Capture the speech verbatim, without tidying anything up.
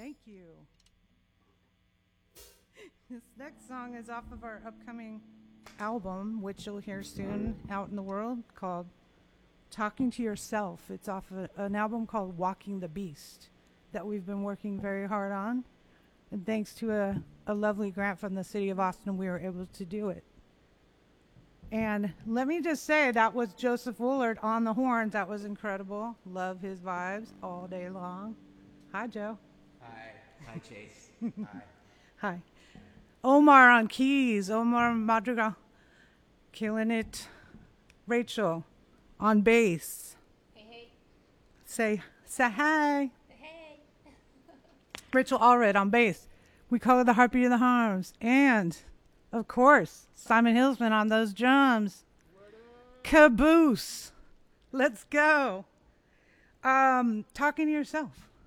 Thank you. This next song is off of our upcoming album, which you'll hear soon out in the world, called Talking to Yourself. It's off of a, an album called Walking the Beast that we've been working very hard on. And thanks to a, a lovely grant from the city of Austin, we were able to do it. And let me just say, that was Joseph Woolard on the horns. That was incredible. Love his vibes all day long. Hi, Joe. Hi. Hi, Chase. Hi. Hi. Omar on keys. Omar Madrigal. Killing it. Rachel on bass. Hey, hey. Say, say hi. Hey. Rachel Allred on bass. We call her the Heartbeat of the Harms. And, of course, Simon Hillsman on those drums. Caboose. Let's go. Um, talking to yourself.